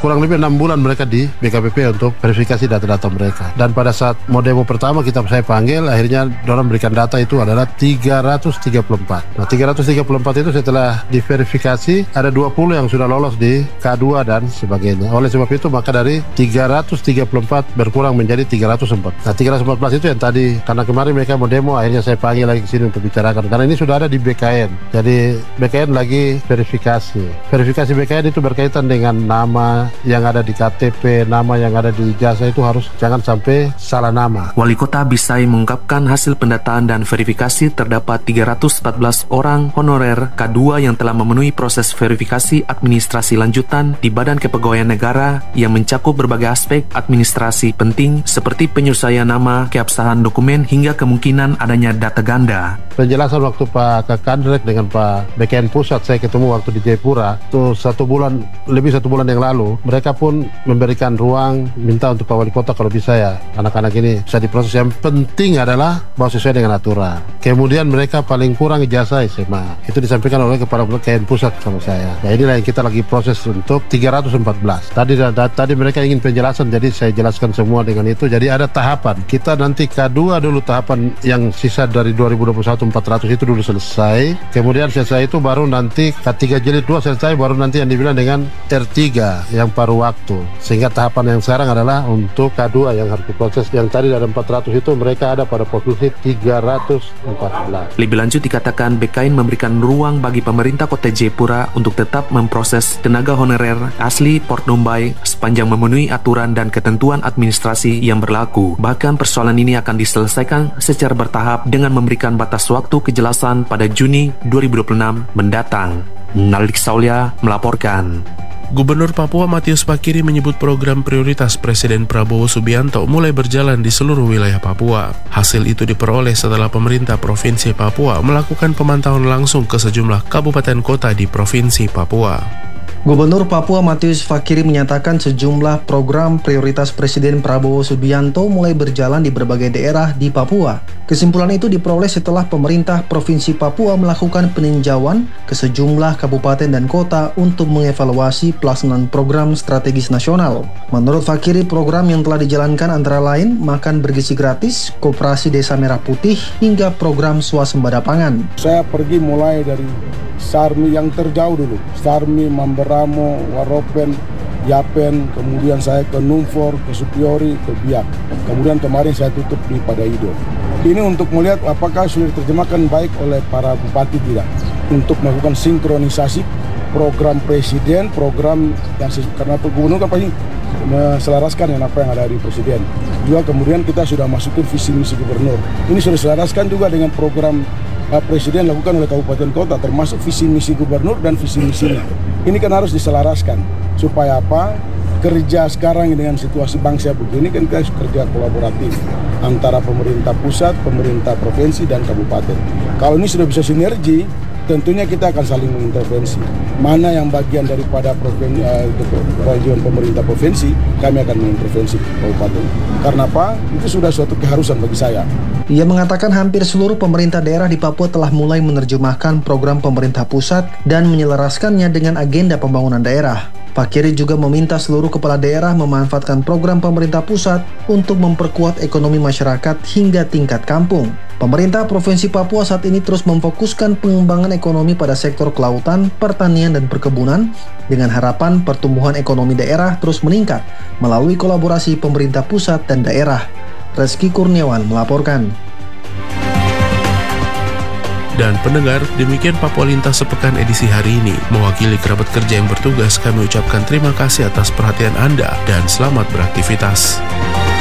kurang lebih 6 bulan mereka di BKPP untuk verifikasi data-data mereka. Dan pada saat mau demo pertama saya panggil, akhirnya dorang berikan data itu adalah 334. Nah 334 itu setelah diverifikasi ada 20 yang sudah lolos di K2 dan sebagainya. Oleh sebab itu maka dari 334 berkurang menjadi 304. Nah 314 itu yang tadi, karena kemarin mereka mau demo, akhirnya saya panggil lagi ke sini untuk bicarakan. Karena ini sudah ada di BKN. Jadi BKN lagi verifikasi. Verifikasi BKN itu berkaitan dengan nama yang ada di KTP, nama yang ada di ijazah itu harus jangan sampai salah nama. Wali Kota Bisai mengungkapkan hasil pendataan dan verifikasi terdapat 314 orang honorer K2 yang telah memenuhi proses verifikasi administrasi lanjutan di Badan Kepegawaian Negara yang mencakup berbagai aspek administrasi penting seperti penyelesaian nama, keabsahan dokumen, hingga kemungkinan adanya data ganda. Penjelasan waktu Pak Kakandrek dengan Pak BKN Pusat saya ketemu waktu di Jayapura itu 1 bulan yang lalu, mereka pun memberikan ruang minta untuk Pak Wali Kota kalau bisa ya anak-anak ini bisa diproses. Yang penting adalah bahwa sesuai dengan aturan. Kemudian mereka paling kurang ijazah SMA, itu disampaikan oleh Kepala BKN Pusat sama saya. Ya inilah yang kita lagi proses untuk 314. Tadi mereka ingin penjelasan, jadi saya jelaskan semua dengan itu. Jadi ada tahapan. Kita nanti K2 dulu, tahapan yang sisa dari 2021 400 itu dulu selesai. Kemudian selesai itu baru nanti K3 jilid 2 selesai, baru nanti yang dibilang dengan R3 yang paruh waktu. Sehingga tahapan yang sekarang adalah untuk K2 yang harus diproses. Yang tadi dari 400 itu mereka ada pada posisi 314. Lebih lanjut dikatakan BKN memberikan ruang bagi pemerintah Kota Jayapura untuk tetap memproses tenaga honorer asli Port Numbai sepanjang memenuhi aturan dan ketentuan administrasi yang berlaku. Bahkan persoalan ini akan diselesaikan secara bertahap dengan memberikan batas waktu kejelasan pada Juni 2026 mendatang. Nalik Saulia melaporkan. Gubernur Papua Matius Fakiri menyebut program prioritas Presiden Prabowo Subianto mulai berjalan di seluruh wilayah Papua. Hasil itu diperoleh setelah pemerintah Provinsi Papua melakukan pemantauan langsung ke sejumlah kabupaten kota di Provinsi Papua. Gubernur Papua Matius Fakiri menyatakan sejumlah program prioritas Presiden Prabowo Subianto mulai berjalan di berbagai daerah di Papua. Kesimpulan itu diperoleh setelah pemerintah Provinsi Papua melakukan peninjauan ke sejumlah kabupaten dan kota untuk mengevaluasi pelaksanaan program strategis nasional. Menurut Fakiri, program yang telah dijalankan antara lain makan bergizi gratis, koperasi Desa Merah Putih, hingga program swasembada pangan. Saya pergi mulai dari Sarmi yang terjauh dulu, Sarmi, Mamberamo, Waropen, Yapen, kemudian saya ke Numfor, ke Supiori, ke Biak. Kemudian kemarin saya tutup di Padaido. Ini untuk melihat apakah sudah diterjemahkan baik oleh para bupati tidak, untuk melakukan sinkronisasi program presiden, program yang karena gubernur kan pasti menselaraskan yang apa yang ada di presiden. Juga kemudian kita sudah masukin visi misi gubernur. Ini sudah diselaraskan juga dengan program presiden lakukan oleh kabupaten kota, termasuk visi misi gubernur dan visi misinya. Ini kan harus diselaraskan supaya apa? Kerja sekarang dengan situasi bangsa begini kan kita harus kerja kolaboratif antara pemerintah pusat, pemerintah provinsi dan kabupaten. Kalau ini sudah bisa sinergi, tentunya kita akan saling mengintervensi. Mana yang bagian daripada kemajuan pemerintah provinsi, kami akan mengintervensi kabupaten. Karena apa? Itu sudah suatu keharusan bagi saya. Ia mengatakan hampir seluruh pemerintah daerah di Papua telah mulai menerjemahkan program pemerintah pusat dan menyelaraskannya dengan agenda pembangunan daerah. Fakiri juga meminta seluruh kepala daerah memanfaatkan program pemerintah pusat untuk memperkuat ekonomi masyarakat hingga tingkat kampung. Pemerintah Provinsi Papua saat ini terus memfokuskan pengembangan ekonomi pada sektor kelautan, pertanian, dan perkebunan dengan harapan pertumbuhan ekonomi daerah terus meningkat melalui kolaborasi pemerintah pusat dan daerah. Reski Kurniawan melaporkan. Dan pendengar, demikian Papua Lintas sepekan edisi hari ini. Mewakili kerabat kerja yang bertugas, kami ucapkan terima kasih atas perhatian Anda dan selamat beraktivitas.